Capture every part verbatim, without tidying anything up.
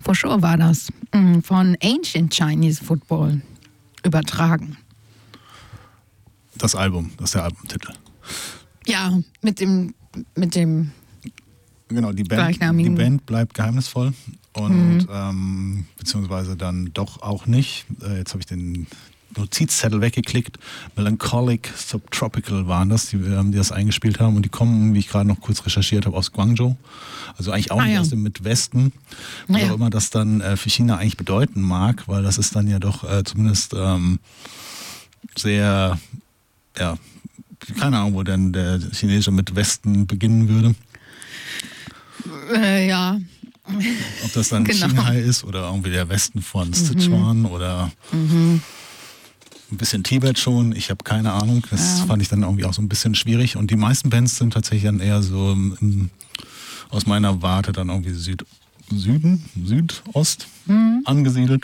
Pochur war das, von Ancient Chinese Football übertragen. Das Album, das ist der Albumtitel. Ja, mit dem, mit dem Genau, die Band, die Band bleibt geheimnisvoll und Mhm. ähm, beziehungsweise dann doch auch nicht. Äh, jetzt habe ich den Notizzettel weggeklickt. Melancholic Subtropical waren das, die, ähm, die das eingespielt haben und die kommen, wie ich gerade noch kurz recherchiert habe, aus Guangzhou. Also eigentlich auch Ah, nicht ja. aus dem Mitwesten, was Ja. auch immer das dann äh, für China eigentlich bedeuten mag, weil das ist dann ja doch äh, zumindest ähm, sehr, ja, keine Ahnung, wo denn der chinesische Mitwesten beginnen würde. Äh, ja. Ob das dann Genau. Qinghai ist oder irgendwie der Westen von Sichuan oder Mhm. ein bisschen Tibet schon. Ich habe keine Ahnung. Das Ja. fand ich dann irgendwie auch so ein bisschen schwierig. Und die meisten Bands sind tatsächlich dann eher so im, im, aus meiner Warte dann irgendwie Süd, Süden, Südost Mhm. angesiedelt.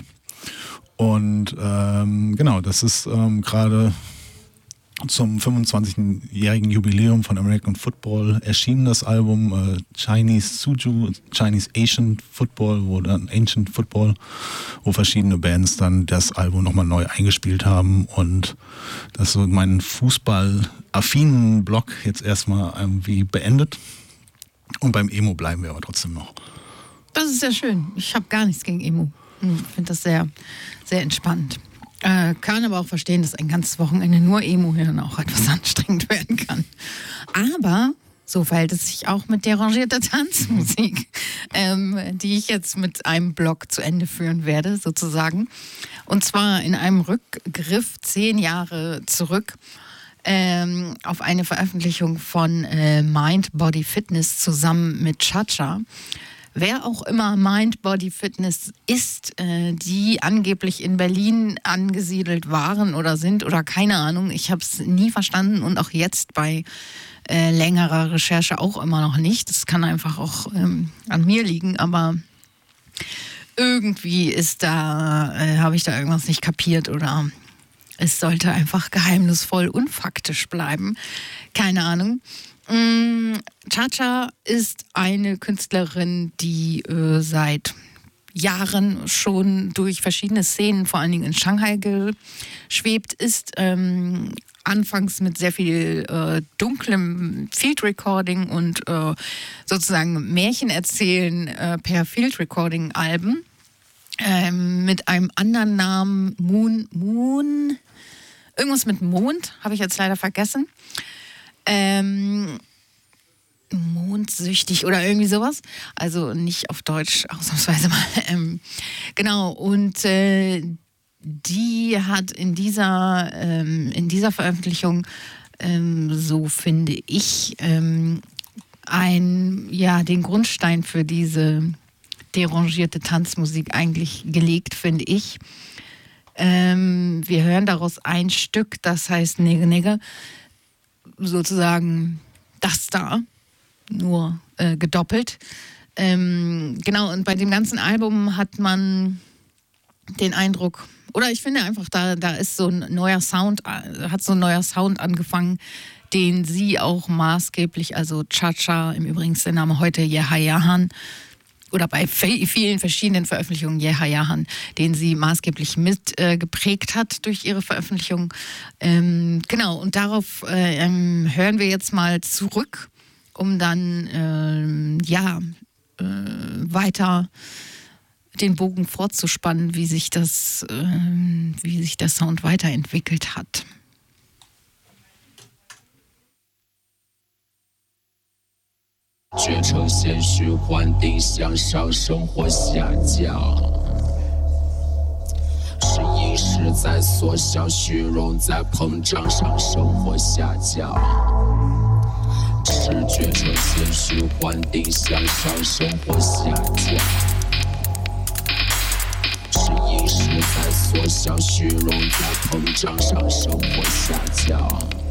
Und ähm, genau, das ist ähm, gerade zum fünfundzwanzigjährigen Jubiläum von American Football erschienen, das Album äh, Chinese Suju, Chinese Asian Football, wo dann Ancient Football, wo verschiedene Bands dann das Album nochmal neu eingespielt haben und das so meinen Fußball-affinen Blog jetzt erstmal irgendwie beendet. Und beim Emo bleiben wir aber trotzdem noch. Das ist sehr schön. Ich habe gar nichts gegen Emo. Ich finde das sehr, sehr entspannt. Äh, kann aber auch verstehen, dass ein ganzes Wochenende nur Emo hören auch etwas anstrengend werden kann. Aber so verhält es sich auch mit derangierter Tanzmusik, ähm, die ich jetzt mit einem Blog zu Ende führen werde, sozusagen. Und zwar in einem Rückgriff zehn Jahre zurück ähm, auf eine Veröffentlichung von äh, Mind Body Fitness zusammen mit Cha-Cha. Wer auch immer Mind Body Fitness ist, äh, die angeblich in Berlin angesiedelt waren oder sind oder keine Ahnung. Ich habe es nie verstanden und auch jetzt bei äh, längerer Recherche auch immer noch nicht. Das kann einfach auch ähm, an mir liegen, aber irgendwie ist da, äh, habe ich da irgendwas nicht kapiert oder es sollte einfach geheimnisvoll unfaktisch bleiben. Keine Ahnung. Cha-Cha ist eine Künstlerin, die äh, seit Jahren schon durch verschiedene Szenen, vor allen Dingen in Shanghai, geschwebt ist. Ähm, anfangs mit sehr viel äh, dunklem Field Recording und äh, sozusagen Märchen erzählen äh, per Field Recording Alben. Ähm, mit einem anderen Namen, Moon, Moon, irgendwas mit Mond, habe ich jetzt leider vergessen. Ähm, mondsüchtig oder irgendwie sowas. Also nicht auf Deutsch, ausnahmsweise mal. Ähm, genau, und äh, die hat in dieser, ähm, in dieser Veröffentlichung, ähm, so finde ich, ähm, ein, ja, den Grundstein für diese derangierte Tanzmusik eigentlich gelegt, finde ich. Ähm, wir hören daraus ein Stück, das heißt Nigge Nigge. Sozusagen das da, nur äh, gedoppelt. Ähm, genau, und bei dem ganzen Album hat man den Eindruck, oder ich finde einfach, da, da ist so ein neuer Sound, äh, hat so ein neuer Sound angefangen, den sie auch maßgeblich, also Cha-Cha, im Übrigen ist der Name heute Yehayahan, oder bei vielen verschiedenen Veröffentlichungen Yehayahan, den sie maßgeblich mit äh, geprägt hat durch ihre Veröffentlichung. Ähm, genau, und darauf äh, ähm, hören wir jetzt mal zurück, um dann ähm, ja äh, weiter den Bogen fortzuspannen, wie sich das, äh, wie sich der Sound weiterentwickelt hat. 绝成鲜虚幻地向上升或下降，是意识在缩小，虚荣在膨胀，上升或下降。是觉成鲜虚幻地向上升或下降，是意识在缩小，虚荣在膨胀，上升或下降。